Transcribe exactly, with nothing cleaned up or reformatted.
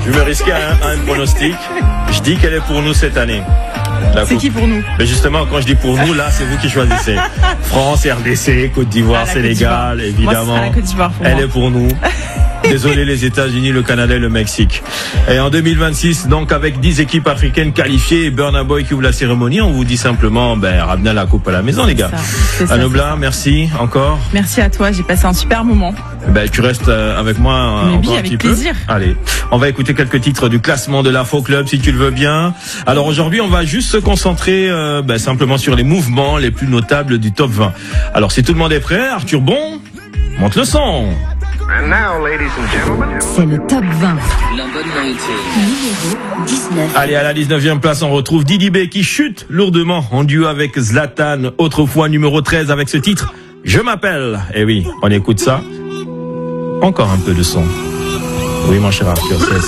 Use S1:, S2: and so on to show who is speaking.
S1: Je vais risquer un, un pronostic. Je dis qu'elle est pour nous cette année.
S2: C'est qui pour nous?
S1: Mais justement, quand je dis pour nous, là, c'est vous qui choisissez. France, R D C, Côte d'Ivoire,
S2: ah,
S1: Sénégal, évidemment.
S2: Moi, la Côte d'Ivoire pour
S1: Elle
S2: moi.
S1: est pour nous. Désolé les États-Unis, le Canada et le Mexique. Et en deux mille vingt-six, donc avec dix équipes africaines qualifiées et Burna Boy qui ouvre la cérémonie, on vous dit simplement, ben, ramenez la coupe à la maison, les gars. Anobla, merci encore.
S2: Merci à toi, j'ai passé un super moment.
S1: Ben, tu restes avec moi
S2: Mais
S1: encore
S2: oui,
S1: un
S2: avec
S1: petit
S2: plaisir.
S1: peu. Allez, on va écouter quelques titres du classement de l'Afro Club, si tu le veux bien. Alors aujourd'hui, on va juste se concentrer euh, ben, simplement sur les mouvements les plus notables du top vingt. Alors si tout le monde est prêt, Arthur Bon, monte le son.
S3: C'est le top vingt.
S4: Numéro dix-neuf.
S1: Allez, à la dix-neuvième place, on retrouve Didi B qui chute lourdement en duo avec Zlatan, autrefois numéro treize avec ce titre « Je m'appelle ». Eh oui, on écoute ça. Encore un peu de son. Oui, mon cher Arthur, c'est